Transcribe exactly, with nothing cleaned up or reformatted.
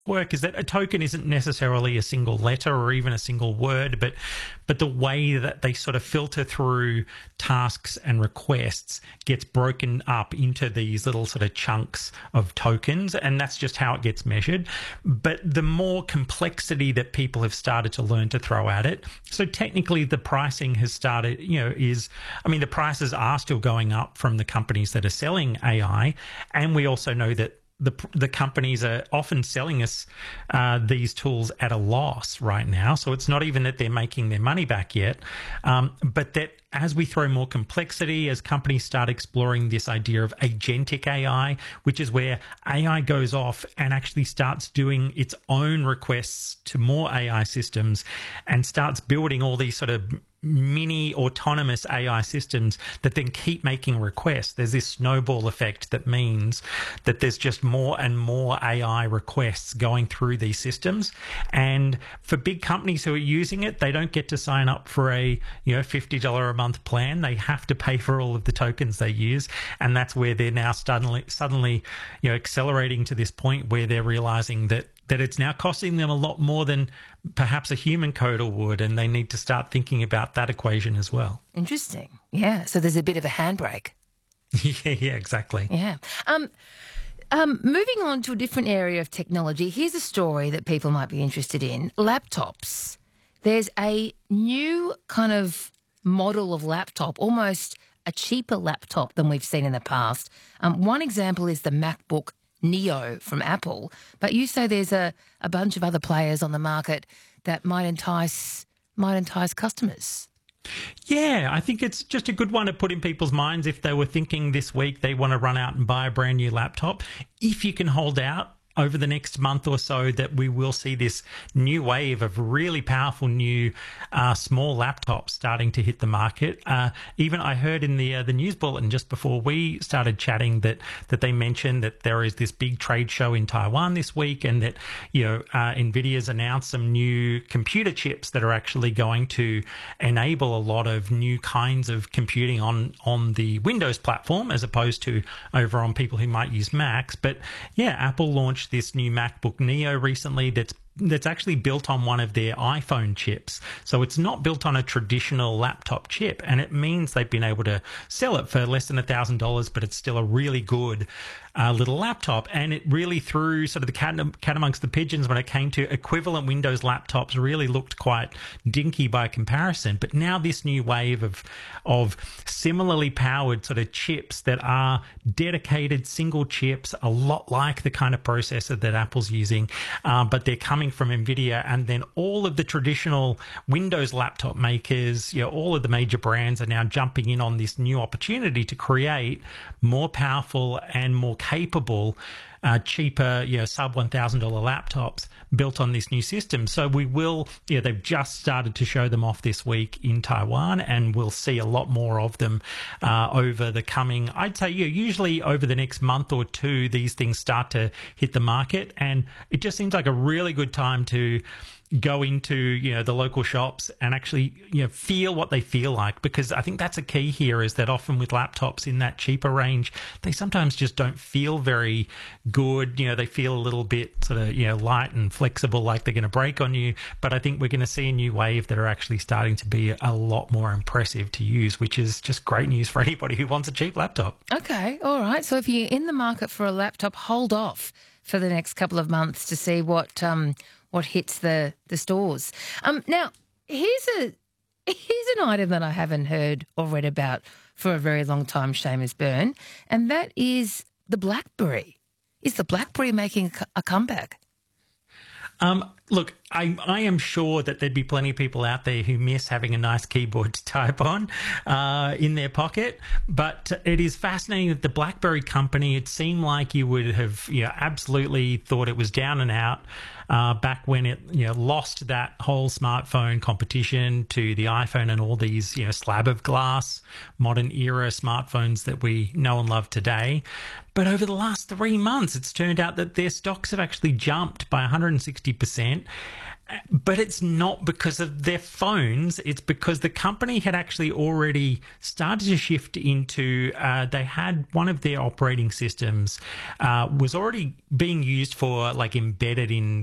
work is that a token isn't necessarily a single letter or even a single word, but but the way that they sort of filter through tasks and requests gets broken up into these little sort of chunks of tokens, and that's just how it gets measured. But the more complexity that people have started to learn to throw at it, so technically the pricing has started, you know, is, I mean, the prices are still going up from the companies that are selling A I, and we also know that the the companies are often selling us uh, these tools at a loss right now. So it's not even that they're making their money back yet, um, but that as we throw more complexity, as companies start exploring this idea of agentic A I, which is where A I goes off and actually starts doing its own requests to more A I systems and starts building all these sort of mini autonomous A I systems that then keep making requests. There's this snowball effect that means that there's just more and more A I requests going through these systems. And for big companies who are using it, they don't get to sign up for a, you know, fifty dollars a month plan. They have to pay for all of the tokens they use. And that's where they're now suddenly, suddenly, you know, accelerating to this point where they're realizing that that it's now costing them a lot more than perhaps a human coder would, and they need to start thinking about that equation as well. Interesting. Yeah. So there's a bit of a handbrake. yeah, yeah, exactly. Yeah. Um, um, moving on to a different area of technology, here's a story that people might be interested in. Laptops. There's a new kind of model of laptop, almost a cheaper laptop than we've seen in the past. Um, one example is the MacBook Neo from Apple, but you say there's a, a bunch of other players on the market that might entice might entice customers. Yeah, I think it's just a good one to put in people's minds if they were thinking this week they want to run out and buy a brand new laptop. If you can hold out over the next month or so, that we will see this new wave of really powerful new uh, small laptops starting to hit the market. Uh, even I heard in the uh, the news bulletin just before we started chatting that that they mentioned that there is this big trade show in Taiwan this week, and that, you know, uh, NVIDIA's announced some new computer chips that are actually going to enable a lot of new kinds of computing on on the Windows platform as opposed to over on people who might use Macs. But yeah, Apple launched this new MacBook Neo recently that's that's actually built on one of their iPhone chips. So it's not built on a traditional laptop chip, and it means they've been able to sell it for less than a thousand dollars, but it's still a really good uh, little laptop. And it really threw sort of the cat, cat amongst the pigeons when it came to equivalent Windows laptops. Really looked quite dinky by comparison. But now this new wave of of similarly powered sort of chips that are dedicated single chips, a lot like the kind of processor that Apple's using, uh, but they're coming from NVIDIA, and then all of the traditional Windows laptop makers, you know, all of the major brands are now jumping in on this new opportunity to create more powerful and more capable, uh, cheaper, you know, sub one thousand dollars laptops built on this new system. So we will, you know, they've just started to show them off this week in Taiwan, and we'll see a lot more of them uh, over the coming, I'd say, you know, usually over the next month or two, these things start to hit the market, and it just seems like a really good time to go into, you know, the local shops and actually, you know, feel what they feel like, because I think that's a key here, is that often with laptops in that cheaper range, they sometimes just don't feel very good. You know, they feel a little bit sort of, you know, light and flexible, like they're going to break on you. But I think we're going to see a new wave that are actually starting to be a lot more impressive to use, which is just great news for anybody who wants a cheap laptop. Okay, all right. So if you're in the market for a laptop, hold off for the next couple of months to see what um, what hits the the stores. Um, now, here's a here's an item that I haven't heard or read about for a very long time, Seamus Byrne, and that is the BlackBerry. Is the BlackBerry making a, co- a comeback? Um, look, I, I am sure that there'd be plenty of people out there who miss having a nice keyboard to type on uh, in their pocket. But it is fascinating that the BlackBerry company, it seemed like you would have, you know, absolutely thought it was down and out uh, back when it, you know, lost that whole smartphone competition to the iPhone and all these, you know, slab of glass, modern era smartphones that we know and love today. But over the last three months, it's turned out that their stocks have actually jumped by one hundred sixty percent. but it's not because of their phones. It's because the company had actually already started to shift into, uh, they had one of their operating systems uh, was already being used for like embedded in